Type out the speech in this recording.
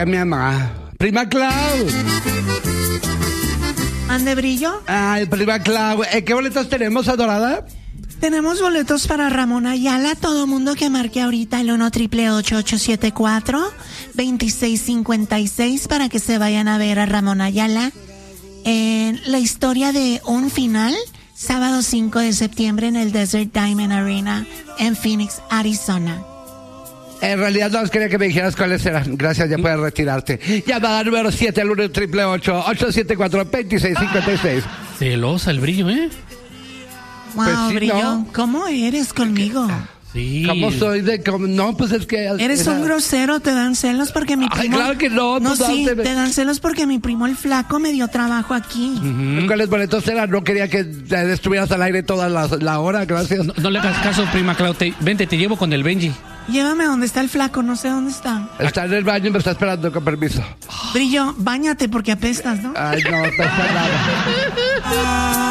mi mamá. Prima Clau. ¿Ande Brillo? Ay, prima Clau. ¿Qué boletos tenemos, adorada? Tenemos boletos para Ramón Ayala. Todo mundo que marque ahorita el 1-888-874-2656 para que se vayan a ver a Ramón Ayala en la historia de un final, sábado 5 de septiembre en el Desert Diamond Arena en Phoenix, Arizona. En realidad no quería que me dijeras cuáles eran. Gracias, ya puedes retirarte. Llamada número 7 al 1-888-874-2656. Celosa el Brillo, ¿eh? Wow, Pues sí, Brillo, ¿no? ¿cómo eres conmigo? Sí. ¿Cómo soy no, pues es que... Eres un grosero, te dan celos porque mi primo... Ay, claro que no. No, tú sí, date- te dan celos porque mi primo el flaco me dio trabajo aquí. ¿Cuáles boletos eran? No quería que estuvieras al aire toda la hora, gracias. No le hagas caso, prima Clau. Vente, te llevo con el Benji. Llévame a donde está el flaco, no sé dónde está. Está en el baño y me está esperando con permiso. Brillo, báñate porque apestas, ¿no? Ay, no, está nada.